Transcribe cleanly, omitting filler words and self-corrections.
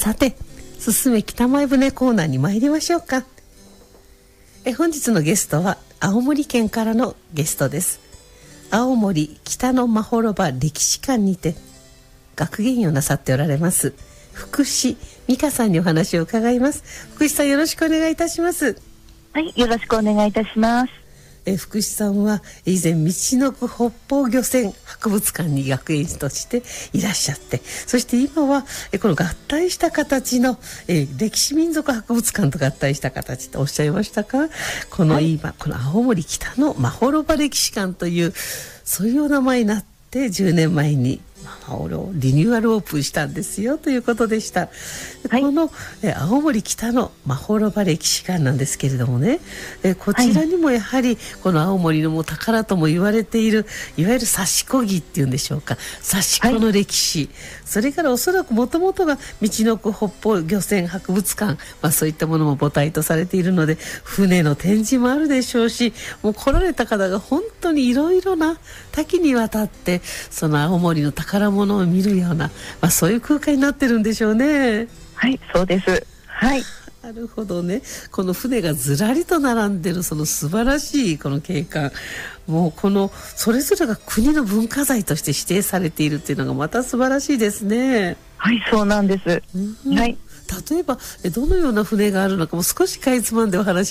さて、進め北前船コーナーに参りましょうか。本日のゲストは青森県からのゲストです。青森北のまほろば歴史館にて学芸員をなさっておられます福士美香さんにお話を伺います。福士さん、よろしくお願いいたします。 はい、よろしくお願いいたします。 福士さんは以前みちのく北方漁船博物館に学園としていらっしゃって、そして今はこの合体した形の歴史民族博物館と合体した形とおっしゃいましたか。この今、この青森北のまほろば歴史館という、そういうお名前になって10年前にリニューアルオープンしたんですよということでした。はい、この青森北のまほろば歴史館なんですけれどもね、こちらにもやはりこの青森のも宝とも言われている、いわゆる刺し子木っていうんでしょうか、刺し子の歴史、はい、それからおそらくもともとがみちのく北方漁船博物館、そういったものも母体とされているので、船の展示もあるでしょうし、もう来られた方が本当にいろいろな多岐にわたってその青森の宝物を見るような、そういう空間になってるんでしょうね。 はい、そうです。はい。 なるほどね。この船がずらりと並んでるその素晴らしいこの景観、もうこのそれぞれが国の文化財として指定されているっていうのがまた素晴らしいですね。 はい、そうなんです。はい。 例えばどのような船があるのかも少しかいつまんでお話